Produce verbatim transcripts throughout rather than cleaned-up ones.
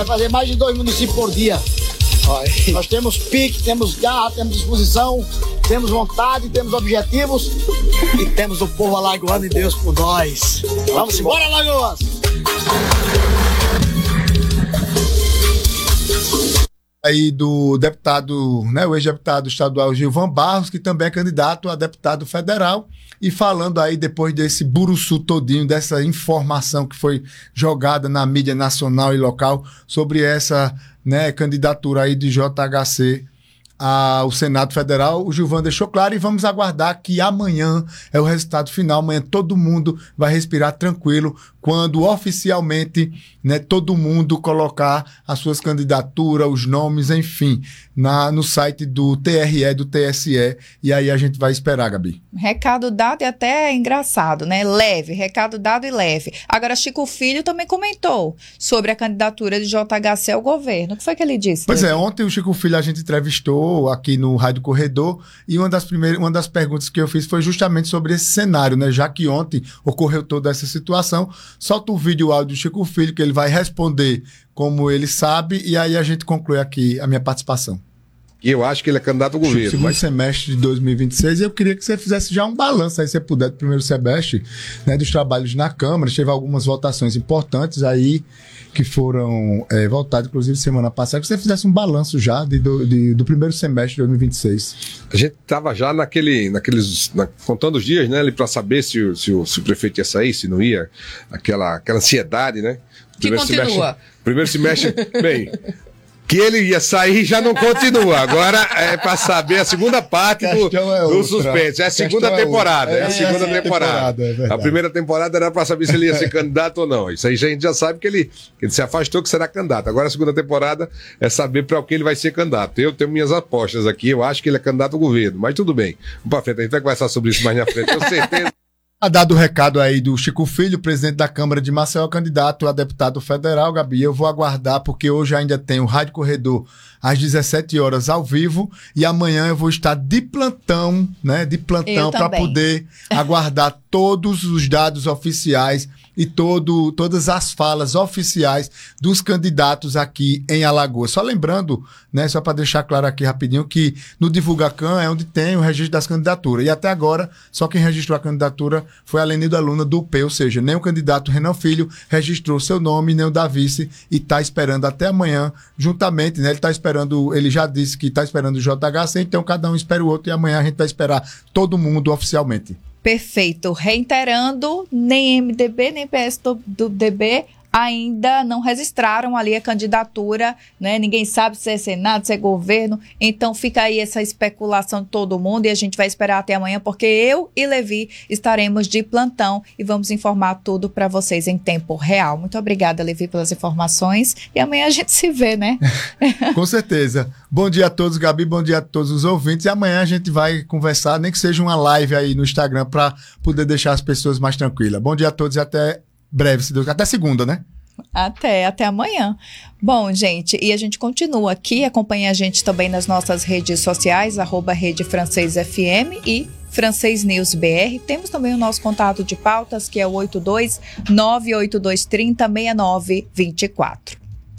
vai fazer mais de dois municípios por dia. Oi. Nós temos pique, temos garra, temos disposição, temos vontade, temos objetivos e temos o povo alagoano e Deus por nós. Vamos embora, Alagoas! Aí do deputado, né, o ex-deputado estadual Gilvan Barros, que também é candidato a deputado federal, e falando aí depois desse buruçu todinho, dessa informação que foi jogada na mídia nacional e local sobre essa, né, candidatura aí de J H C ao Senado Federal, o Gilvan deixou claro, e vamos aguardar que amanhã é o resultado final. Amanhã todo mundo vai respirar tranquilo quando oficialmente, né, todo mundo colocar as suas candidaturas, os nomes, enfim, na, no site do T R E, do T S E, e aí a gente vai esperar, Gabi. Recado dado e até engraçado, né? Leve, recado dado e leve. Agora, Chico Filho também comentou sobre a candidatura de J H C ao governo. O que foi que ele disse? Pois é, ontem o Chico Filho a gente entrevistou aqui no Rádio Corredor, e uma das primeiras, uma das perguntas que eu fiz foi justamente sobre esse cenário, né? Já que ontem ocorreu toda essa situação, solta o vídeo o áudio do Chico Filho, que ele vai responder como ele sabe, e aí a gente conclui aqui a minha participação. E eu acho que ele é candidato ao governo. Segundo mas... semestre de dois mil e vinte e seis, e eu queria que você fizesse já um balanço aí, se você puder, do primeiro semestre, né, dos trabalhos na Câmara. Teve algumas votações importantes aí que foram é, votadas, inclusive semana passada, que você fizesse um balanço já de, do, de, do primeiro semestre de dois mil e vinte e seis. A gente estava já naquele, naqueles, na, contando os dias, né, para saber se, o, se, o, se o prefeito ia sair, se não ia, aquela, aquela ansiedade, né? Que primeiro continua. Semestre, primeiro semestre, bem... Que ele ia sair já não continua. Agora é para saber a segunda parte do, é do suspense. É a segunda é temporada. É, é a é segunda é temporada. temporada é a primeira temporada era para saber se ele ia ser candidato ou não. Isso aí a gente já sabe que ele, que ele se afastou, que será candidato. Agora a segunda temporada é saber para o que ele vai ser candidato. Eu tenho minhas apostas aqui. Eu acho que ele é candidato ao governo. Mas tudo bem. Vamos para frente. A gente vai conversar sobre isso mais na frente. Tenho certeza. A dado o recado aí do Chico Filho, presidente da Câmara de Maceió, candidato a deputado federal, Gabi. Eu vou aguardar, porque hoje ainda tem o Rádio Corredor às dezessete horas ao vivo, e amanhã eu vou estar de plantão, né, de plantão, para poder aguardar todos os dados oficiais e todo, todas as falas oficiais dos candidatos aqui em Alagoas. Só lembrando, né, só para deixar claro aqui rapidinho, que no Divulgacan é onde tem o registro das candidaturas, e até agora só quem registrou a candidatura foi a Lenilda Luna do P, ou seja, nem o candidato Renan Filho registrou seu nome, nem o da vice, e está esperando até amanhã, juntamente, né, ele está esperando, ele já disse que está esperando o J H C, então cada um espera o outro, e amanhã a gente vai esperar todo mundo oficialmente. Perfeito. Reiterando, nem M D B, nem P S do D B ainda não registraram ali a candidatura, né? Ninguém sabe se é Senado, se é governo, então fica aí essa especulação de todo mundo, e a gente vai esperar até amanhã, porque eu e Levi estaremos de plantão e vamos informar tudo para vocês em tempo real. Muito obrigada, Levi, pelas informações, e amanhã a gente se vê, né? Com certeza. Bom dia a todos, Gabi, bom dia a todos os ouvintes, e amanhã a gente vai conversar, nem que seja uma live aí no Instagram, para poder deixar as pessoas mais tranquilas. Bom dia a todos e até breve, se Deus, até segunda, né? Até, até amanhã. Bom, gente, e a gente continua aqui, acompanha a gente também nas nossas redes sociais, arroba Rede Francês F M e Francês News B R. Temos também o nosso contato de pautas, que é o oito dois nove oito dois três zero seis nove dois quatro.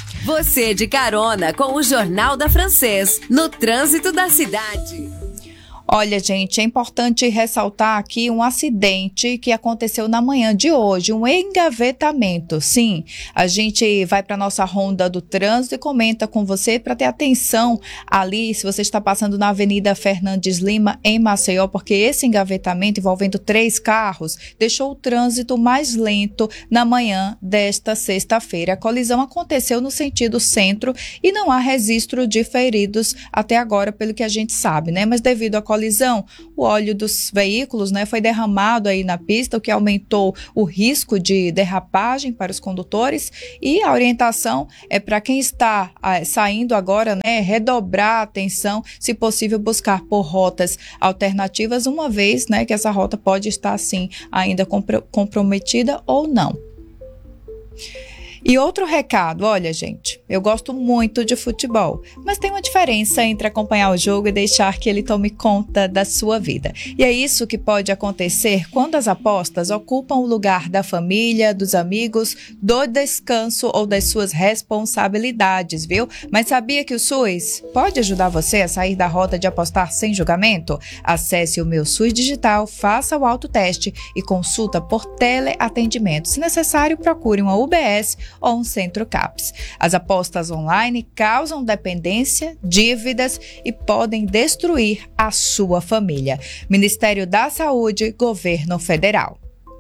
Você de carona com o Jornal da Francês, no trânsito da cidade. Olha, gente, é importante ressaltar aqui um acidente que aconteceu na manhã de hoje, um engavetamento. Sim, a gente vai para a nossa ronda do trânsito e comenta com você para ter atenção ali, se você está passando na Avenida Fernandes Lima, em Maceió, porque esse engavetamento envolvendo três carros deixou o trânsito mais lento na manhã desta sexta-feira. A colisão aconteceu no sentido centro e não há registro de feridos até agora, pelo que a gente sabe, né? Mas devido à colisão, o óleo dos veículos, né, foi derramado aí na pista, o que aumentou o risco de derrapagem para os condutores, e a orientação é para quem está ah, saindo agora, né, redobrar a atenção, se possível buscar por rotas alternativas, uma vez, né, que essa rota pode estar, sim, ainda compro- comprometida ou não. E outro recado, olha gente, eu gosto muito de futebol, mas tem uma diferença entre acompanhar o jogo e deixar que ele tome conta da sua vida. E é isso que pode acontecer quando as apostas ocupam o lugar da família, dos amigos, do descanso ou das suas responsabilidades, viu? Mas sabia que o SUS pode ajudar você a sair da rota de apostar sem julgamento? Acesse o Meu SUS Digital, faça o autoteste e consulta por teleatendimento. Se necessário, procure uma U B S ou um centro CAPS. As apostas online causam dependência, dívidas e podem destruir a sua família. Ministério da Saúde, Governo Federal.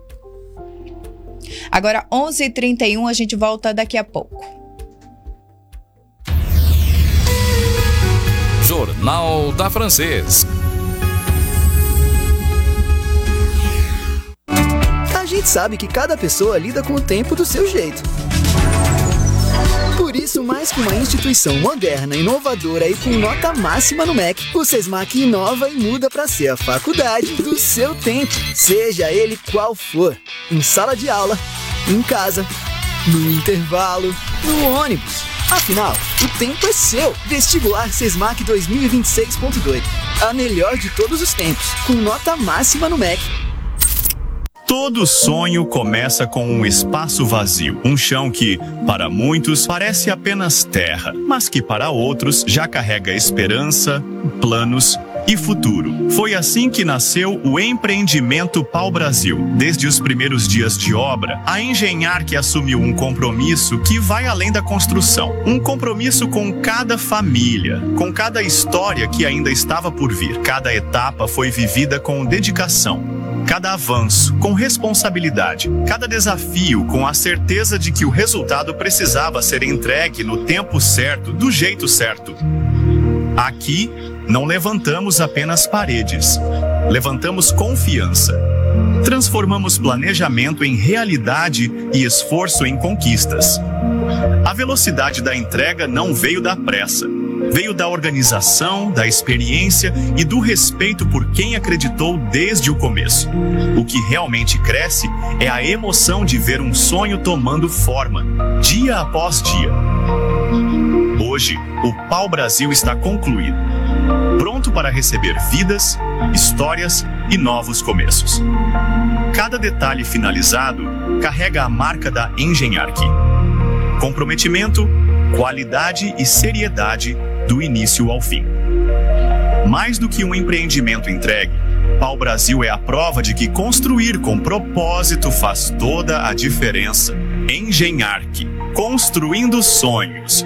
Agora, onze e trinta e um, a gente volta daqui a pouco. Jornal da Francês. A gente sabe que cada pessoa lida com o tempo do seu jeito. Por isso, mais que uma instituição moderna, inovadora e com nota máxima no M E C, o SESMAC inova e muda para ser a faculdade do seu tempo, seja ele qual for. Em sala de aula, em casa, no intervalo, no ônibus. Afinal, o tempo é seu. Vestibular SESMAC dois mil e vinte e seis ponto dois. A melhor de todos os tempos, com nota máxima no M E C. Todo sonho começa com um espaço vazio, um chão que, para muitos, parece apenas terra, mas que para outros já carrega esperança, planos e futuro. Foi assim que nasceu o empreendimento Pau Brasil. Desde os primeiros dias de obra, a Engenharc assumiu um compromisso que vai além da construção. Um compromisso com cada família, com cada história que ainda estava por vir. Cada etapa foi vivida com dedicação. Cada avanço, com responsabilidade. Cada desafio, com a certeza de que o resultado precisava ser entregue no tempo certo, do jeito certo. Aqui, não levantamos apenas paredes. Levantamos confiança. Transformamos planejamento em realidade e esforço em conquistas. A velocidade da entrega não veio da pressa. Veio da organização, da experiência e do respeito por quem acreditou desde o começo. O que realmente cresce é a emoção de ver um sonho tomando forma, dia após dia. Hoje, o Pau Brasil está concluído, pronto para receber vidas, histórias e novos começos. Cada detalhe finalizado carrega a marca da Engenharc. Comprometimento, qualidade e seriedade do início ao fim. Mais do que um empreendimento entregue, Pau Brasil é a prova de que construir com propósito faz toda a diferença. Engenharc, construindo sonhos.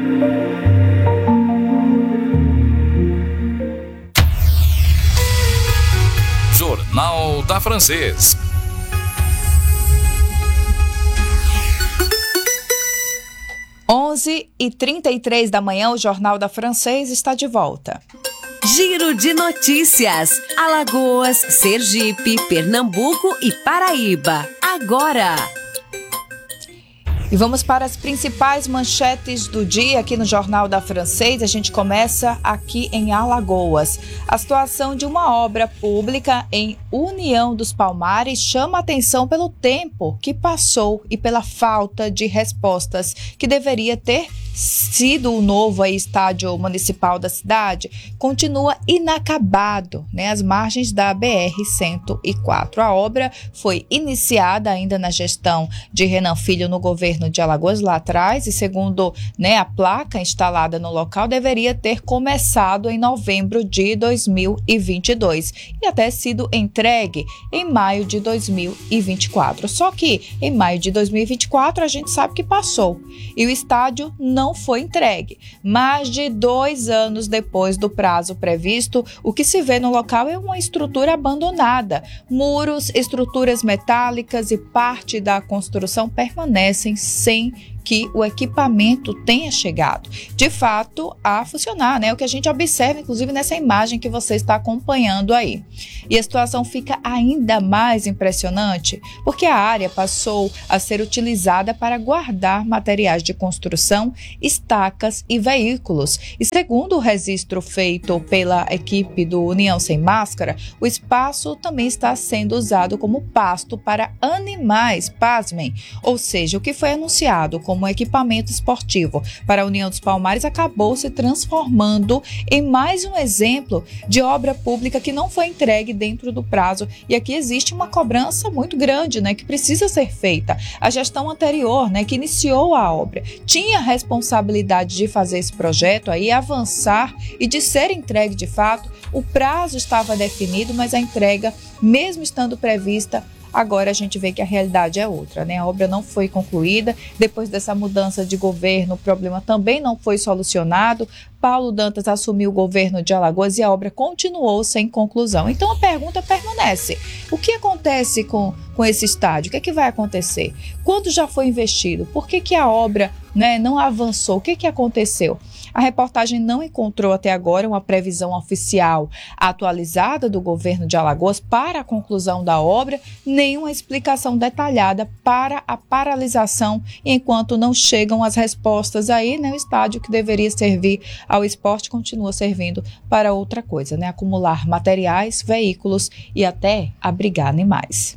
Jornal da Francês. onze e trinta e três da manhã, o Jornal da Francês está de volta. Giro de notícias. Alagoas, Sergipe, Pernambuco e Paraíba. Agora. E vamos para as principais manchetes do dia aqui no Jornal da Francês. A gente começa aqui em Alagoas. A situação de uma obra pública em União dos Palmares chama a atenção pelo tempo que passou e pela falta de respostas que deveria ter sido o novo aí, estádio municipal da cidade. Continua inacabado, né, às margens da B R cento e quatro. A obra foi iniciada ainda na gestão de Renan Filho no governo de Alagoas lá atrás e, segundo, né, a placa instalada no local, deveria ter começado em novembro de dois mil e vinte e dois e até sido entregue em maio de dois mil e vinte e quatro. Só que em maio de dois mil e vinte e quatro a gente sabe que passou e o estádio não foi entregue. Mais de dois anos depois do prazo previsto, o que se vê no local é uma estrutura abandonada. Muros, estruturas metálicas e parte da construção permanecem sem que o equipamento tenha chegado, de fato, a funcionar, né? O que a gente observa, inclusive, nessa imagem que você está acompanhando aí. E a situação fica ainda mais impressionante, porque a área passou a ser utilizada para guardar materiais de construção, estacas e veículos. E segundo o registro feito pela equipe do União Sem Máscara, o espaço também está sendo usado como pasto para animais, pasmem. Ou seja, o que foi anunciado como equipamento esportivo para a União dos Palmares acabou se transformando em mais um exemplo de obra pública que não foi entregue dentro do prazo. E aqui existe uma cobrança muito grande, né, que precisa ser feita. A gestão anterior, né, que iniciou a obra, tinha a responsabilidade de fazer esse projeto aí avançar e de ser entregue de fato. O prazo estava definido, mas a entrega, mesmo estando prevista, agora a gente vê que a realidade é outra, né? A obra não foi concluída. Depois dessa mudança de governo, o problema também não foi solucionado. Paulo Dantas assumiu o governo de Alagoas e a obra continuou sem conclusão. Então a pergunta permanece: o que acontece com, com esse estádio? O que é que vai acontecer? Quando já foi investido? Por que, que a obra, né, não avançou? O que, que aconteceu? A reportagem não encontrou até agora uma previsão oficial atualizada do governo de Alagoas para a conclusão da obra, nem uma explicação detalhada para a paralisação, enquanto não chegam as respostas aí, né, o estádio que deveria servir ao esporte continua servindo para outra coisa, né, acumular materiais, veículos e até abrigar animais.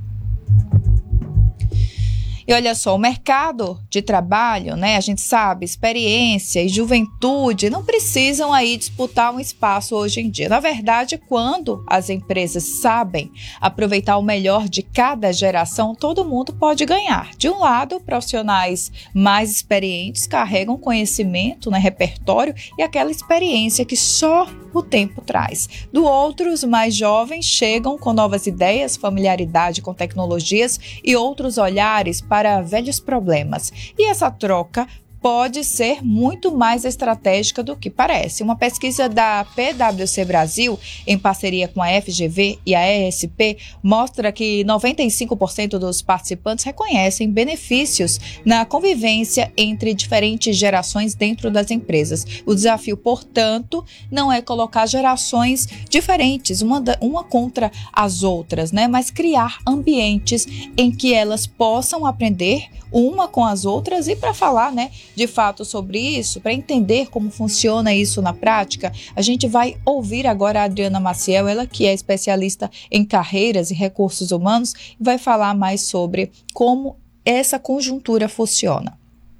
E olha só, o mercado de trabalho, né, a gente sabe, experiência e juventude não precisam aí disputar um espaço hoje em dia. Na verdade, quando as empresas sabem aproveitar o melhor de cada geração, todo mundo pode ganhar. De um lado, profissionais mais experientes carregam conhecimento, né, repertório e aquela experiência que só o tempo traz. Do outro, os mais jovens chegam com novas ideias, familiaridade com tecnologias e outros olhares para velhos problemas. E essa troca pode ser muito mais estratégica do que parece. Uma pesquisa da P W C Brasil, em parceria com a F G V e a E S P, mostra que noventa e cinco por cento dos participantes reconhecem benefícios na convivência entre diferentes gerações dentro das empresas. O desafio, portanto, não é colocar gerações diferentes, uma, da, uma contra as outras, né? Mas criar ambientes em que elas possam aprender uma com as outras. E para falar, né, de fato sobre isso, para entender como funciona isso na prática, a gente vai ouvir agora a Adriana Maciel, ela que é especialista em carreiras e recursos humanos, e vai falar mais sobre como essa conjuntura funciona.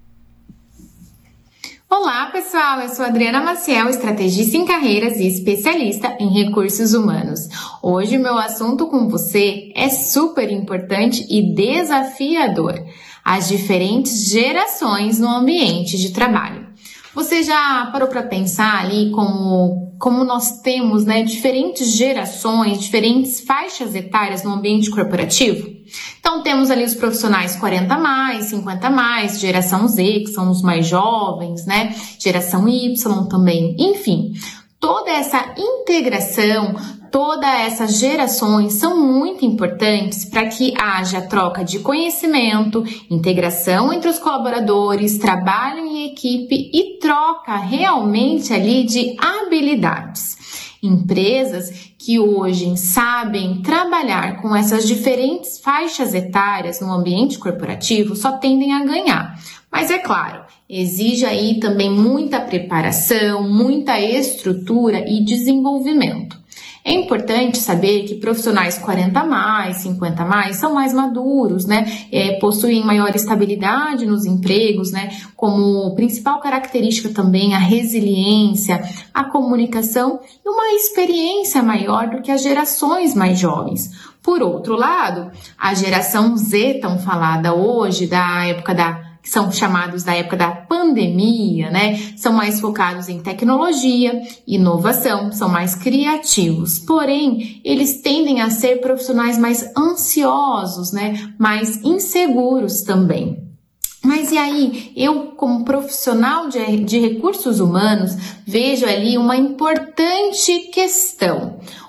Olá, pessoal, eu sou a Adriana Maciel, estrategista em carreiras e especialista em recursos humanos. Hoje o meu assunto com você é super importante e desafiador: as diferentes gerações no ambiente de trabalho. Você já parou para pensar ali como, como nós temos, né, diferentes gerações, diferentes faixas etárias no ambiente corporativo? Então temos ali os profissionais quarenta mais, cinquenta mais, geração Z, que são os mais jovens, né? Geração Y também, enfim. Toda essa integração, todas essas gerações são muito importantes para que haja troca de conhecimento, integração entre os colaboradores, trabalho em equipe e troca realmente ali de habilidades. Empresas que hoje sabem trabalhar com essas diferentes faixas etárias no ambiente corporativo só tendem a ganhar. Mas é claro, exige aí também muita preparação, muita estrutura e desenvolvimento. É importante saber que profissionais quarenta mais, cinquenta mais são mais maduros, né? É, possuem maior estabilidade nos empregos, né? Como principal característica também a resiliência, a comunicação e uma experiência maior do que as gerações mais jovens. Por outro lado, a geração Z, tão falada hoje, da época da que são chamados da época da pandemia, né? São mais focados em tecnologia, inovação, são mais criativos. Porém, eles tendem a ser profissionais mais ansiosos, né? Mais inseguros também. Mas e aí, eu como profissional de, de recursos humanos, vejo ali uma importante questão.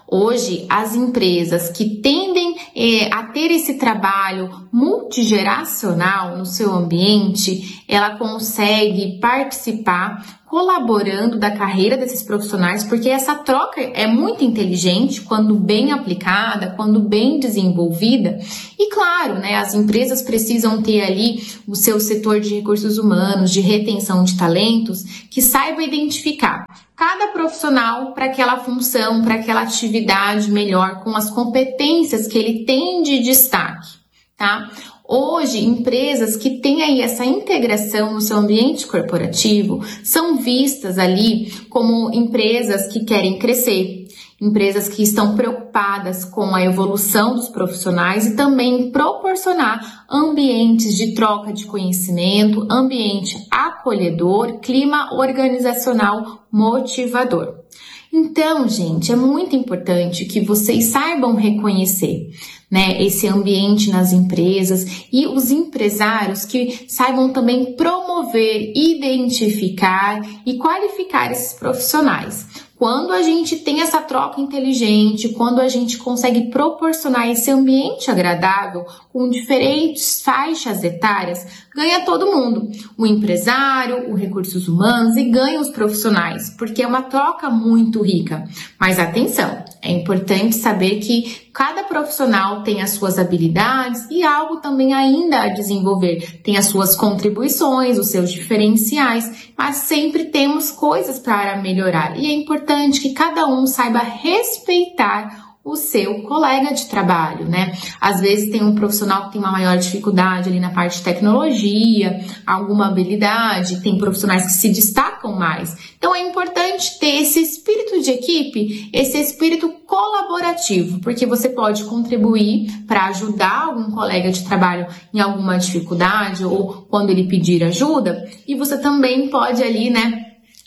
Hoje, as empresas que tendem eh, a ter esse trabalho multigeracional no seu ambiente, ela consegue participar colaborando da carreira desses profissionais, porque essa troca é muito inteligente quando bem aplicada, quando bem desenvolvida. E claro, né, as empresas precisam ter ali o seu setor de recursos humanos, de retenção de talentos, que saiba identificar cada profissional para aquela função, para aquela atividade melhor, com as competências que ele tem de destaque, tá? Hoje, empresas que têm aí essa integração no seu ambiente corporativo são vistas ali como empresas que querem crescer, empresas que estão preocupadas com a evolução dos profissionais e também proporcionar ambientes de troca de conhecimento, ambiente acolhedor, clima organizacional motivador. Então, gente, é muito importante que vocês saibam reconhecer, né, esse ambiente nas empresas e os empresários que saibam também promover, identificar e qualificar esses profissionais. Quando a gente tem essa troca inteligente, quando a gente consegue proporcionar esse ambiente agradável com diferentes faixas etárias, ganha todo mundo. O empresário, os recursos humanos e ganha os profissionais, porque é uma troca muito rica. Mas atenção, é importante saber que cada profissional tem as suas habilidades e algo também ainda a desenvolver. Tem as suas contribuições, os seus diferenciais, mas sempre temos coisas para melhorar. E é importante que cada um saiba respeitar o seu colega de trabalho, né? Às vezes tem um profissional que tem uma maior dificuldade ali na parte de tecnologia, alguma habilidade, tem profissionais que se destacam mais. Então é importante ter esse espírito de equipe, esse espírito colaborativo, porque você pode contribuir para ajudar algum colega de trabalho em alguma dificuldade ou quando ele pedir ajuda, e você também pode ali, né,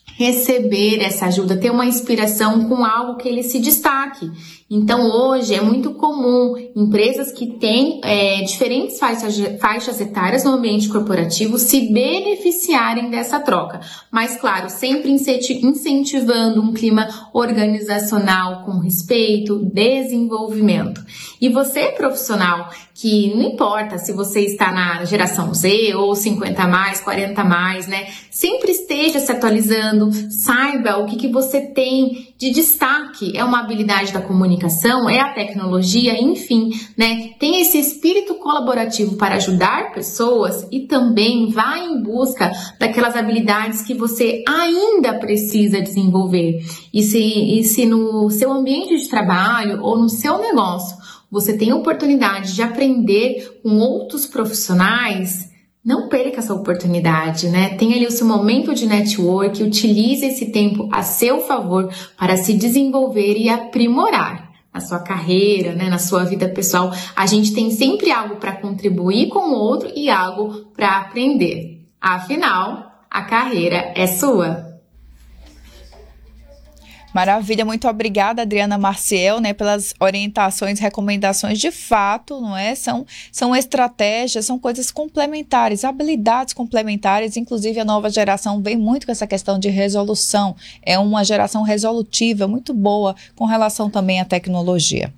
receber essa ajuda, ter uma inspiração com algo que ele se destaque. Então, hoje é muito comum empresas que têm é, diferentes faixas, faixas etárias no ambiente corporativo se beneficiarem dessa troca. Mas, claro, sempre incentivando um clima organizacional com respeito, desenvolvimento. E você, profissional, que não importa se você está na geração Z ou cinquenta mais, quarenta mais, né? Sempre esteja se atualizando, saiba o que, que você tem de destaque. É uma habilidade da comunicação, é a tecnologia, enfim, né? Tem esse espírito colaborativo para ajudar pessoas e também vai em busca daquelas habilidades que você ainda precisa desenvolver. E se, e se no seu ambiente de trabalho ou no seu negócio você tem a oportunidade de aprender com outros profissionais, não perca essa oportunidade, né? Tenha ali o seu momento de network, utilize esse tempo a seu favor para se desenvolver e aprimorar na sua carreira, né? Na sua vida pessoal. A gente tem sempre algo para contribuir com o outro e algo para aprender. Afinal, a carreira é sua. Maravilha, muito obrigada, Adriana Marciel, né, pelas orientações, recomendações de fato, não é? São, são estratégias, são coisas complementares, habilidades complementares, inclusive a nova geração vem muito com essa questão de resolução, é uma geração resolutiva, muito boa com relação também à tecnologia.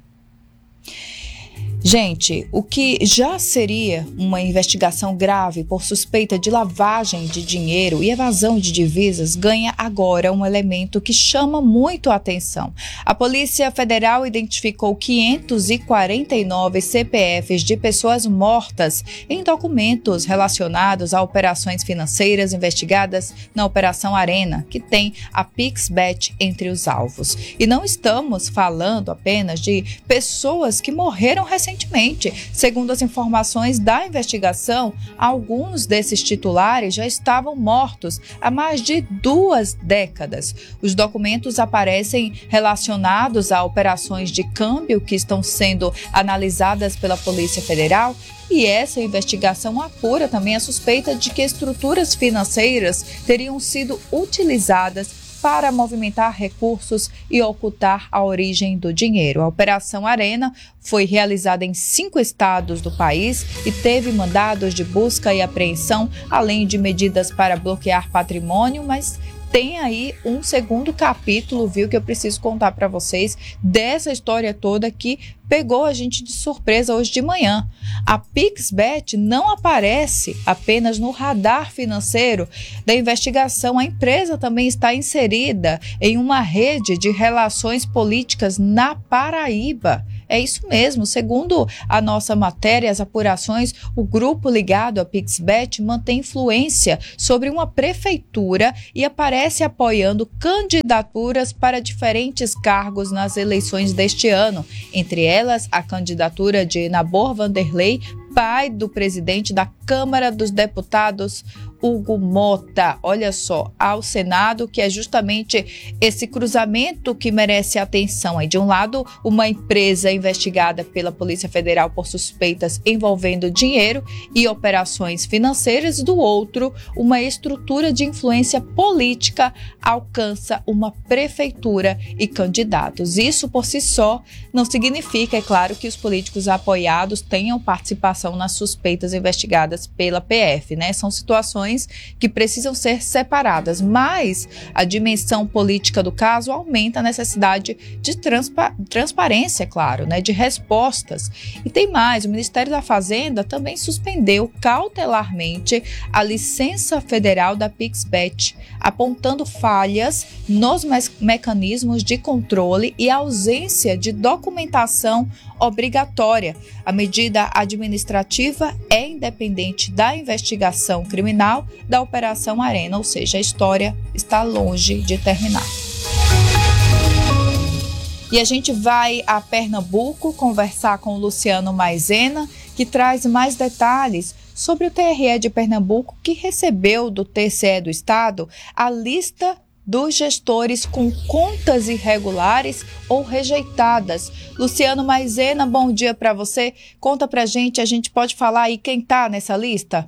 Gente, o que já seria uma investigação grave por suspeita de lavagem de dinheiro e evasão de divisas ganha agora um elemento que chama muito a atenção. A Polícia Federal identificou quinhentos e quarenta e nove C P Fs de pessoas mortas em documentos relacionados a operações financeiras investigadas na Operação Arena, que tem a PixBet entre os alvos. E não estamos falando apenas de pessoas que morreram recentemente. Recentemente, segundo as informações da investigação, alguns desses titulares já estavam mortos há mais de duas décadas. Os documentos aparecem relacionados a operações de câmbio que estão sendo analisadas pela Polícia Federal. E essa investigação apura também a suspeita de que estruturas financeiras teriam sido utilizadas para movimentar recursos e ocultar a origem do dinheiro. A Operação Arena foi realizada em cinco estados do país e teve mandados de busca e apreensão, além de medidas para bloquear patrimônio, mas tem aí um segundo capítulo, viu, que eu preciso contar para vocês dessa história toda que pegou a gente de surpresa hoje de manhã. A PixBet não aparece apenas no radar financeiro da investigação. A empresa também está inserida em uma rede de relações políticas na Paraíba. É isso mesmo, segundo a nossa matéria, as apurações, o grupo ligado à PixBet mantém influência sobre uma prefeitura e aparece apoiando candidaturas para diferentes cargos nas eleições deste ano, entre elas a candidatura de Nabor Vanderlei, pai do presidente da Câmara dos Deputados, Hugo Mota, olha só, ao Senado, que é justamente esse cruzamento que merece atenção. Aí, de um lado, uma empresa investigada pela Polícia Federal por suspeitas envolvendo dinheiro e operações financeiras, do outro, uma estrutura de influência política alcança uma prefeitura e candidatos. Isso por si só não significa, é claro, que os políticos apoiados tenham participação nas suspeitas investigadas pela P F, né? São situações que precisam ser separadas, mas a dimensão política do caso aumenta a necessidade de transpa- transparência, claro, né? De respostas. E tem mais, o Ministério da Fazenda também suspendeu cautelarmente a licença federal da PixBet, apontando falhas nos me- mecanismos de controle e ausência de documentação obrigatória. A medida administrativa é independente da investigação criminal da Operação Arena, ou seja, a história está longe de terminar. E a gente vai a Pernambuco conversar com o Luciano Maisena, que traz mais detalhes sobre o T R E de Pernambuco, que recebeu do T C E do Estado a lista dos gestores com contas irregulares ou rejeitadas. Luciano Maisena, bom dia para você. Conta pra gente, a gente pode falar aí quem está nessa lista?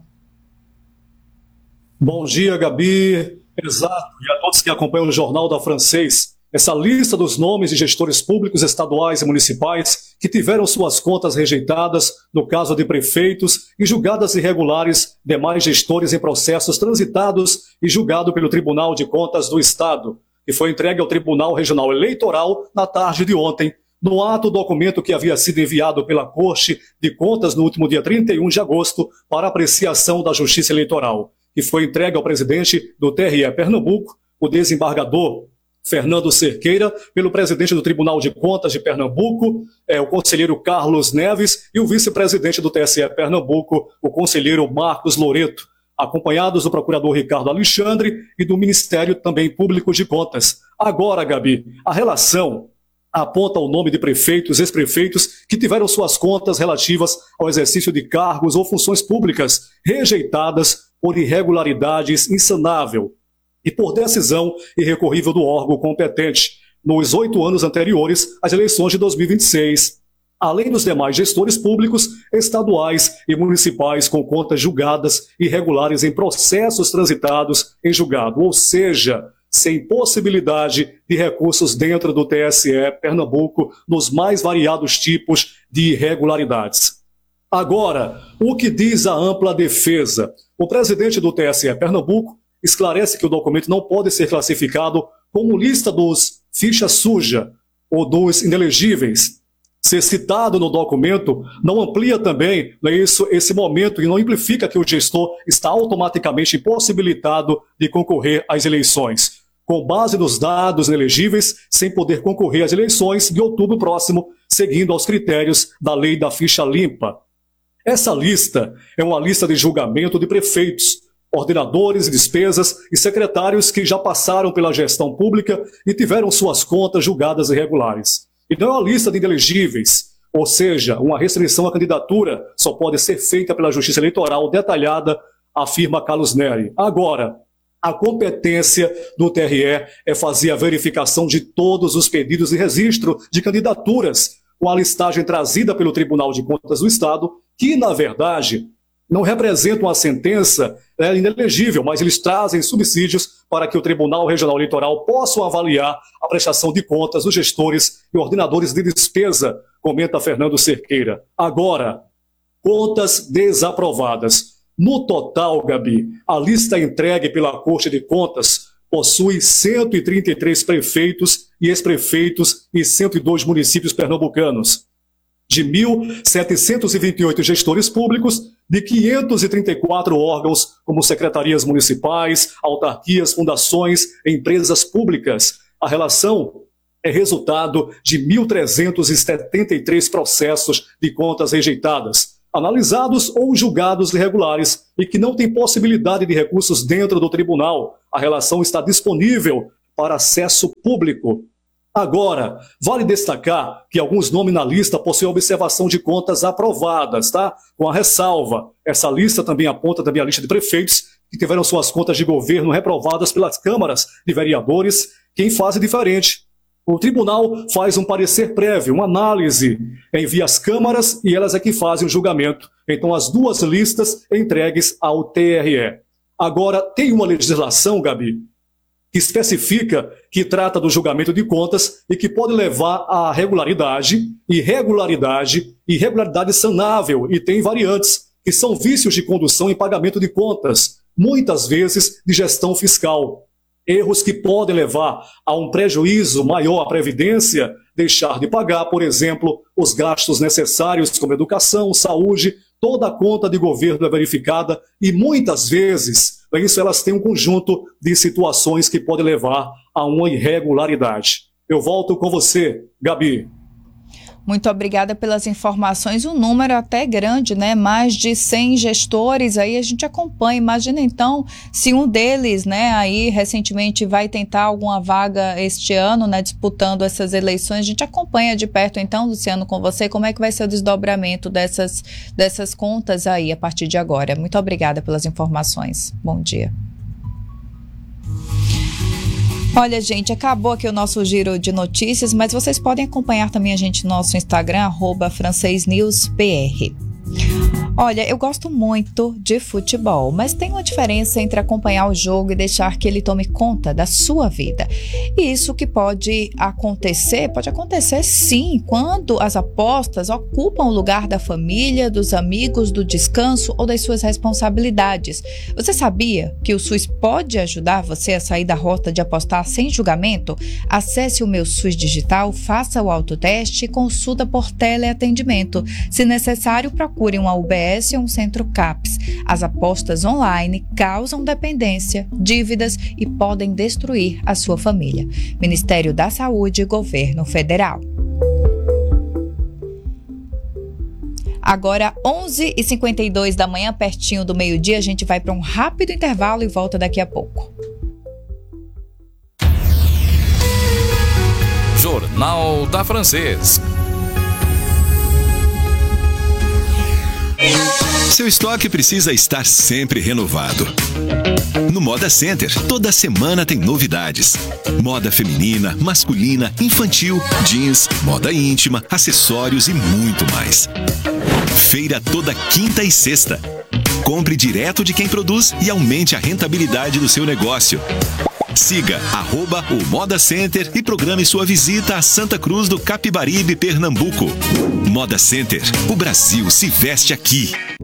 Bom dia, Gabi. Exato. E a todos que acompanham o Jornal da Francês. Essa lista dos nomes de gestores públicos estaduais e municipais que tiveram suas contas rejeitadas, no caso de prefeitos, e julgadas irregulares, demais gestores em processos transitados e julgado pelo Tribunal de Contas do Estado, que foi entregue ao Tribunal Regional Eleitoral na tarde de ontem. No ato, o documento que havia sido enviado pela Corte de Contas no último dia trinta e um de agosto para apreciação da Justiça Eleitoral, que foi entregue ao presidente do T R E Pernambuco, o desembargador Fernando Cerqueira, pelo presidente do Tribunal de Contas de Pernambuco, é, o conselheiro Carlos Neves, e o vice-presidente do T S E Pernambuco, o conselheiro Marcos Loreto, acompanhados do procurador Ricardo Alexandre e do Ministério também Público de Contas. Agora, Gabi, a relação aponta o nome de prefeitos, ex-prefeitos que tiveram suas contas relativas ao exercício de cargos ou funções públicas rejeitadas por irregularidades insanável e por decisão irrecorrível do órgão competente nos oito anos anteriores às eleições de dois mil e vinte e seis, além dos demais gestores públicos, estaduais e municipais com contas julgadas irregulares em processos transitados em julgado, ou seja, sem possibilidade de recursos dentro do T S E Pernambuco nos mais variados tipos de irregularidades. Agora, o que diz a ampla defesa? O presidente do T S E Pernambuco esclarece que o documento não pode ser classificado como lista dos ficha suja ou dos inelegíveis. Ser citado no documento não amplia também né, isso, esse momento e não implica que o gestor está automaticamente impossibilitado de concorrer às eleições, com base nos dados inelegíveis, sem poder concorrer às eleições de outubro próximo, seguindo aos critérios da lei da ficha limpa. Essa lista é uma lista de julgamento de prefeitos, coordenadores de despesas e secretários que já passaram pela gestão pública e tiveram suas contas julgadas irregulares. E não é uma lista de inelegíveis, ou seja, uma restrição à candidatura só pode ser feita pela Justiça Eleitoral detalhada, afirma Carlos Neri. Agora, a competência do T R E é fazer a verificação de todos os pedidos de registro de candidaturas, com a listagem trazida pelo Tribunal de Contas do Estado, que, na verdade, não representam a sentença é, inelegível, mas eles trazem subsídios para que o Tribunal Regional Eleitoral possa avaliar a prestação de contas dos gestores e ordenadores de despesa, comenta Fernando Cerqueira. Agora, contas desaprovadas. No total, Gabi, a lista entregue pela Corte de Contas possui cento e trinta e três prefeitos e ex-prefeitos e cento e dois municípios pernambucanos. De mil setecentos e vinte e oito gestores públicos, de quinhentos e trinta e quatro órgãos, como secretarias municipais, autarquias, fundações, empresas públicas. A relação é resultado de mil trezentos e setenta e três processos de contas rejeitadas, analisados ou julgados irregulares e que não têm possibilidade de recursos dentro do tribunal. A relação está disponível para acesso público. Agora, vale destacar que alguns nomes na lista possuem observação de contas aprovadas, tá? Com a ressalva. Essa lista também aponta também a lista de prefeitos que tiveram suas contas de governo reprovadas pelas câmaras de vereadores, que em fase diferente. O tribunal faz um parecer prévio, uma análise, envia às câmaras e elas é que fazem o julgamento. Então, as duas listas entregues ao T R E. Agora, tem uma legislação, Gabi, que especifica que trata do julgamento de contas e que pode levar a regularidade, irregularidade, irregularidade sanável, e tem variantes, que são vícios de condução em pagamento de contas, muitas vezes de gestão fiscal. Erros que podem levar a um prejuízo maior à Previdência, deixar de pagar, por exemplo, os gastos necessários como educação, saúde, toda a conta de governo é verificada e muitas vezes, isso elas têm um conjunto de situações que podem levar a uma irregularidade. Eu volto com você, Gabi. Muito obrigada pelas informações. Um número até grande, né? Mais de cem gestores aí a gente acompanha. Imagina então se um deles, né, aí recentemente vai tentar alguma vaga este ano, né, disputando essas eleições. A gente acompanha de perto então, Luciano, com você, como é que vai ser o desdobramento dessas, dessas contas aí a partir de agora. Muito obrigada pelas informações. Bom dia. Olha, gente, acabou aqui o nosso giro de notícias, mas vocês podem acompanhar também a gente no nosso Instagram, arroba francesnewspr. Olha, eu gosto muito de futebol, mas tem uma diferença entre acompanhar o jogo e deixar que ele tome conta da sua vida. E isso que pode acontecer, pode acontecer sim, quando as apostas ocupam o lugar da família, dos amigos, do descanso ou das suas responsabilidades. Você sabia que o SUS pode ajudar você a sair da rota de apostar sem julgamento? Acesse o Meu SUS Digital, faça o autoteste e consulta por teleatendimento. Se necessário, procure uma U B S ou um centro CAPS. As apostas online causam dependência, dívidas e podem destruir a sua família. Ministério da Saúde e Governo Federal. Agora, onze e cinquenta e dois da manhã, pertinho do meio-dia, a gente vai para um rápido intervalo e volta daqui a pouco. Jornal da Francês. Seu estoque precisa estar sempre renovado. No Moda Center, toda semana tem novidades. Moda feminina, masculina, infantil, jeans, moda íntima, acessórios e muito mais. Feira toda quinta e sexta. Compre direto de quem produz e aumente a rentabilidade do seu negócio. Siga arroba o Moda Center e programe sua visita a Santa Cruz do Capibaribe, Pernambuco. Moda Center, o Brasil se veste aqui.